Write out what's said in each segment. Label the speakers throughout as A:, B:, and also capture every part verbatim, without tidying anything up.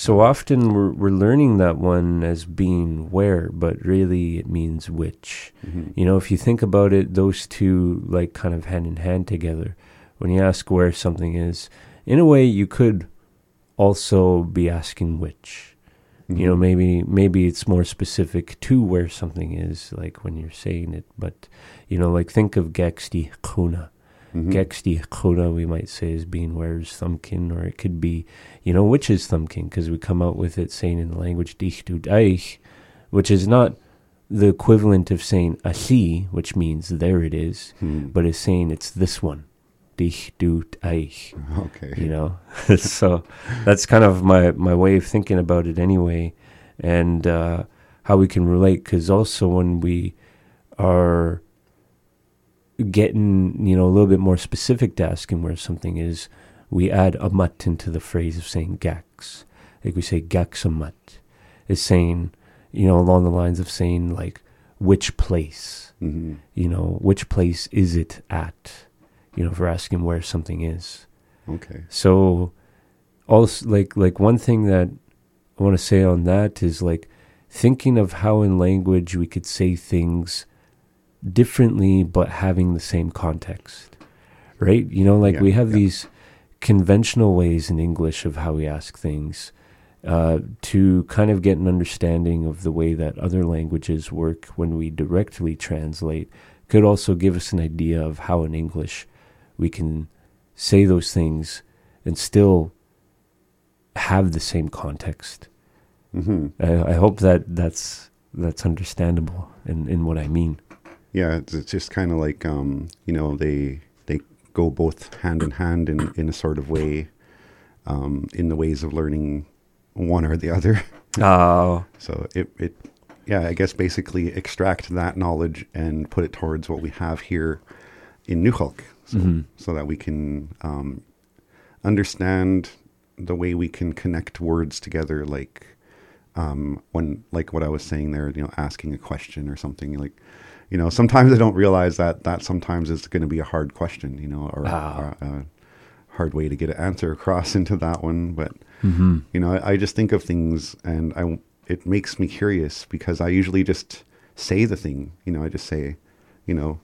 A: So often we're we're learning that one as being where, but really it means which.
B: Mm-hmm.
A: You know, if you think about it, those two like kind of hand in hand together. When you ask where something is, in a way you could also be asking which.
B: Mm-hmm.
A: You know, maybe maybe it's more specific to where something is, like when you're saying it. But, you know, like think of Gexti Kuna.
B: Mm-hmm.
A: Gexti Kuna, we might say, is being where's thumbkin, or it could be, you know, which is thumbkin, because we come out with it saying in the language dich du deich, which is not the equivalent of saying asi, which means there it is,
B: Hmm.
A: but is saying it's this one, dich du deich,
B: Okay.
A: you know. So that's kind of my, my way of thinking about it anyway, and uh, how we can relate, because also when we are getting, you know, a little bit more specific to asking where something is, we add amat into the phrase of saying gax. Like we say gax amat is saying, you know, along the lines of saying like which place,
B: Mm-hmm.
A: you know, which place is it at, you know, for asking where something is.
B: Okay.
A: So also like like one thing that I want to say on that is like thinking of how in language we could say things differently but having the same context, right? You know, like
B: Yeah,
A: we have
B: yeah.
A: these conventional ways in English of how we ask things, uh, to kind of get an understanding of the way that other languages work when we directly translate, could also give us an idea of how in English we can say those things and still have the same context.
B: Mm-hmm.
A: I, I hope that that's that's understandable in, in what I mean.
B: Yeah, it's, it's just kind of like, um, you know, they they go both hand in hand in, in a sort of way, um, in the ways of learning one or the other.
A: Oh,
B: So it, it, yeah, I guess basically extract that knowledge and put it towards what we have here in Nukhalk, so,
A: Mhm.
B: so that we can um, understand the way we can connect words together, like um, when, like what I was saying there, you know, asking a question or something, like, you know, sometimes I don't realize that that sometimes is going to be a hard question, you know, or,
A: Ah.
B: or a hard way to get an answer across into that one. But,
A: Mhm.
B: you know, I, I just think of things and I, it makes me curious because I usually just say the thing, you know, I just say, you know,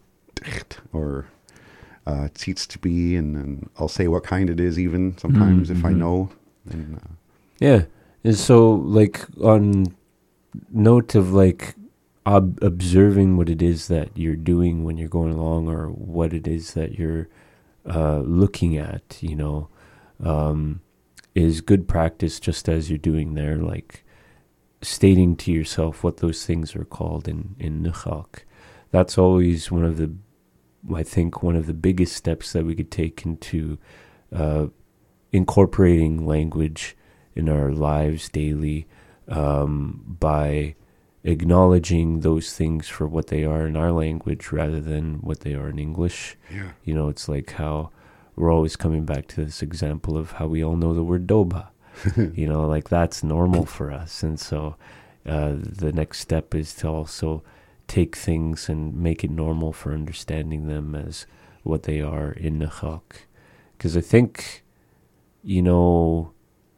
B: or uh, tzitz to be, and then I'll say what kind it is even sometimes if I
A: Mhm.
B: know. And, uh,
A: Yeah. And so, like, on note of, like, ob- observing what it is that you're doing when you're going along, or what it is that you're uh, looking at, you know, um, is good practice, just as you're doing there, like, stating to yourself what those things are called in, in Nukhalk. That's always one of the, I think, one of the biggest steps that we could take into uh, incorporating language in our lives daily, um, by acknowledging those things for what they are in our language rather than what they are in English.
B: yeah.
A: You know, it's like how we're always coming back to this example of how we all know the word doba. You know, like that's normal for us. And so uh, the next step is to also take things and make it normal for understanding them as what they are in Nukhalk. Because I think, you know,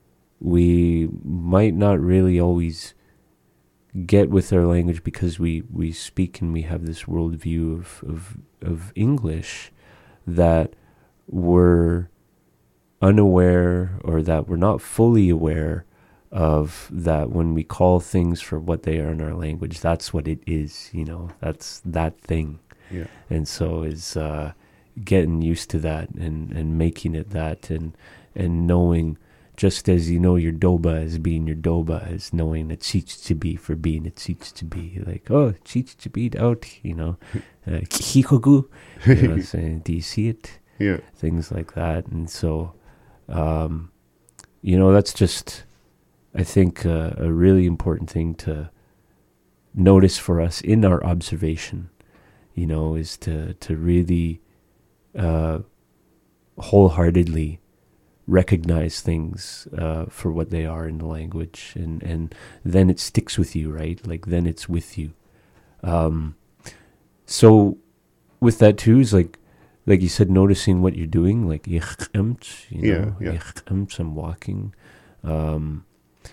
A: we might not really always get with our language because we, we speak and we have this worldview of, of, of English that we're unaware, or that we're not fully aware of, that when we call things for what they are in our language, that's what it is, you know, that's that thing.
B: Yeah.
A: And so is uh, getting used to that and, and making it that, and and knowing, just as you know your doba as being your doba, as knowing it seeks to be for being it seeks to be. Like, oh, it seeks to be out, you know, uh, kihikogu, you know, saying, do you see it?
B: Yeah.
A: Things like that. And so, um, you know, that's just, I think, uh, a really important thing to notice for us in our observation, you know, is to, to really uh, wholeheartedly recognize things uh, for what they are in the language. And, and then it sticks with you, right? Like, then it's with you. Um, so with that too, is like, like you said, noticing what you're doing, like, ich emt, you know,
B: Yeah, yeah.
A: ich emt, I'm walking. Um,